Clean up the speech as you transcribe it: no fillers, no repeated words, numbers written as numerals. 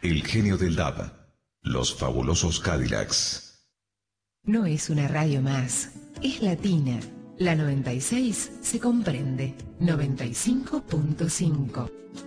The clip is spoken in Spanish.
El genio del DAB. Los fabulosos Cadillacs. No es una radio más, es latina. La 96 se comprende. 95.5.